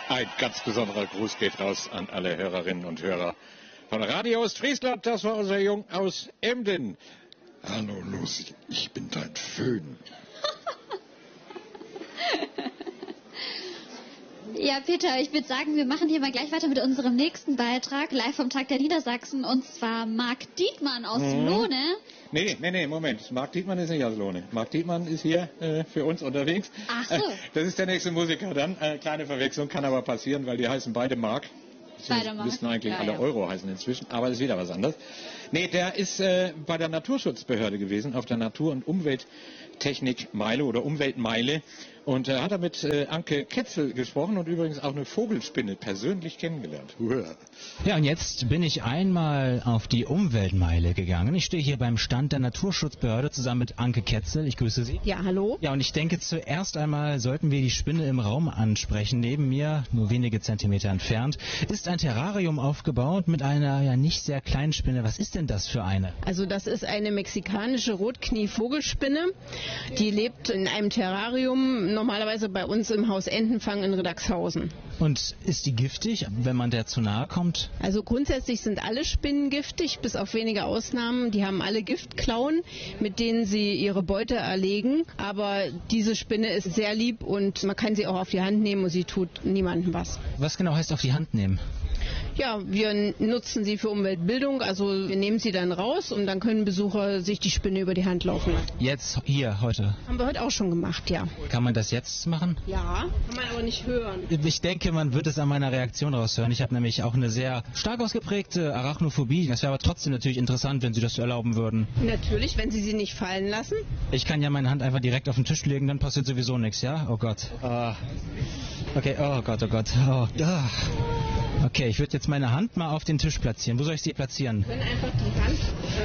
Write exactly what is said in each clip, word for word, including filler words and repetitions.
Ein ganz besonderer Gruß geht raus an alle Hörerinnen und Hörer von Radio Ostfriesland. Das war unser Jung aus Emden. Hallo Lucy, ich bin dein Föhn. Ja, Peter, ich würde sagen, wir machen hier mal gleich weiter mit unserem nächsten Beitrag, live vom Tag der Niedersachsen, und zwar Marc Dietmann aus mhm. Lohne. Nee, nee, nee, Moment. Marc Dietmann ist nicht aus Lohne. Marc Dietmann ist hier äh, für uns unterwegs. Ach so. Äh, das ist der nächste Musiker dann. Äh, kleine Verwechslung kann aber passieren, weil die heißen beide Marc. Beide Marc. Müssten eigentlich ja, alle ja. Euro heißen inzwischen, aber das ist wieder was anderes. Nee, der ist äh, bei der Naturschutzbehörde gewesen, auf der Natur- und Umwelttechnikmeile oder Umweltmeile. Und er äh, hat da mit äh, Anke Ketzel gesprochen und übrigens auch eine Vogelspinne persönlich kennengelernt. Uah. Ja, und jetzt bin ich einmal auf die Umweltmeile gegangen. Ich stehe hier beim Stand der Naturschutzbehörde zusammen mit Anke Ketzel. Ich grüße Sie. Ja, hallo. Ja, und ich denke, zuerst einmal sollten wir die Spinne im Raum ansprechen. Neben mir, nur wenige Zentimeter entfernt, ist ein Terrarium aufgebaut mit einer ja nicht sehr kleinen Spinne. Was ist denn das für eine? Also das ist eine mexikanische Rotknie-Vogelspinne. Die lebt in einem Terrarium, normalerweise bei uns im Haus Entenfang in Riddagshausen. Und ist die giftig, wenn man der zu nahe kommt? Also grundsätzlich sind alle Spinnen giftig, bis auf wenige Ausnahmen. Die haben alle Giftklauen, mit denen sie ihre Beute erlegen. Aber diese Spinne ist sehr lieb und man kann sie auch auf die Hand nehmen und sie tut niemandem was. Was genau heißt auf die Hand nehmen? Ja, wir nutzen sie für Umweltbildung, also wir nehmen sie dann raus und dann können Besucher sich die Spinne über die Hand laufen lassen. Jetzt, hier, heute? Haben wir heute auch schon gemacht, ja. Kann man das jetzt machen? Ja, kann man aber nicht hören. Ich denke, man wird es an meiner Reaktion raushören. Ich habe nämlich auch eine sehr stark ausgeprägte Arachnophobie. Das wäre aber trotzdem natürlich interessant, wenn Sie das erlauben würden. Natürlich, wenn Sie sie nicht fallen lassen. Ich kann ja meine Hand einfach direkt auf den Tisch legen, dann passiert sowieso nichts, ja? Oh Gott. Uh, okay, oh Gott, oh Gott. Oh, uh. Okay, ich würde jetzt meine Hand mal auf den Tisch platzieren. Wo soll ich sie platzieren? Sie können einfach die Hand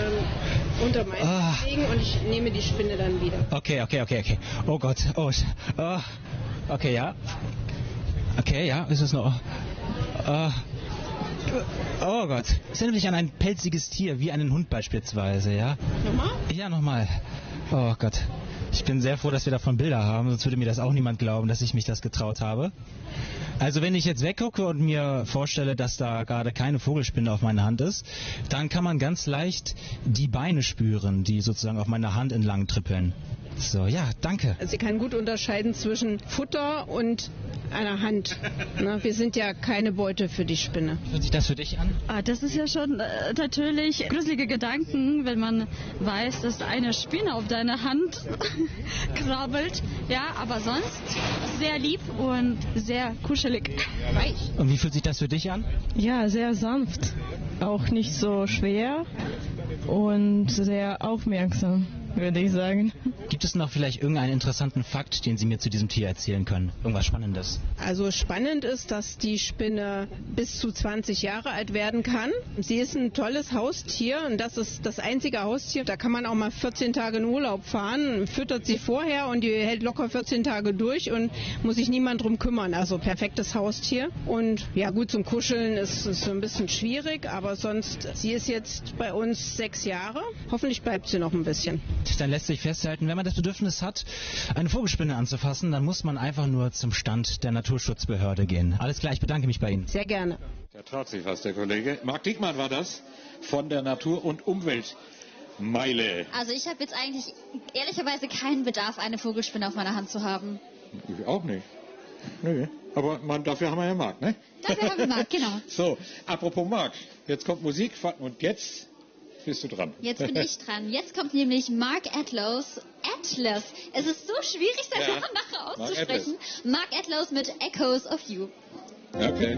ähm, unter meinen oh. legen und ich nehme die Spinne dann wieder. Okay, okay, okay, okay. Oh Gott, oh, oh. Okay, ja. Okay, ja, ist es noch... Oh. Oh Gott. Es erinnert mich an ein pelziges Tier, wie einen Hund beispielsweise, ja? Nochmal? Ja, nochmal. Oh Gott. Ich bin sehr froh, dass wir davon Bilder haben, sonst würde mir das auch niemand glauben, dass ich mich das getraut habe. Also wenn ich jetzt weggucke und mir vorstelle, dass da gerade keine Vogelspinne auf meiner Hand ist, dann kann man ganz leicht die Beine spüren, die sozusagen auf meiner Hand entlang trippeln. So, ja, danke. Sie kann gut unterscheiden zwischen Futter und einer Hand. Ne? Wir sind ja keine Beute für die Spinne. Fühlt sich das für dich an? Ah, das ist ja schon äh, natürlich gruselige Gedanken, wenn man weiß, dass eine Spinne auf deine Hand krabbelt. Ja, aber sonst sehr lieb und sehr kuschelig. Weich. Und wie fühlt sich das für dich an? Ja, sehr sanft. Auch nicht so schwer und sehr aufmerksam, würde ich sagen. Gibt es noch vielleicht irgendeinen interessanten Fakt, den Sie mir zu diesem Tier erzählen können? Irgendwas Spannendes? Also spannend ist, dass die Spinne bis zu zwanzig Jahre alt werden kann. Sie ist ein tolles Haustier und das ist das einzige Haustier. Da kann man auch mal vierzehn Tage in Urlaub fahren, füttert sie vorher und die hält locker vierzehn Tage durch und muss sich niemand drum kümmern. Also perfektes Haustier. Und ja gut, zum Kuscheln ist es ein bisschen schwierig, aber sonst, sie ist jetzt bei uns sechs Jahre. Hoffentlich bleibt sie noch ein bisschen. Dann lässt sich festhalten, wenn man das Bedürfnis hat, eine Vogelspinne anzufassen, dann muss man einfach nur zum Stand der Naturschutzbehörde gehen. Alles klar, ich bedanke mich bei Ihnen. Sehr gerne. Der traut sich was, der Kollege. Marc Dietmann war das von der Natur- und Umweltmeile. Also ich habe jetzt eigentlich ehrlicherweise keinen Bedarf, eine Vogelspinne auf meiner Hand zu haben. Ich auch nicht. Nö. Aber man, dafür haben wir ja Marc, ne? Dafür haben wir Marc, genau. So, apropos Marc, jetzt kommt Musik und jetzt bist du dran. Jetzt bin ich dran. Jetzt kommt nämlich Mark Atlaus. Atlas. Es ist so schwierig, seinen Ja. Namen nachher auszusprechen. Mark Atlaus mit Echoes of You. Okay.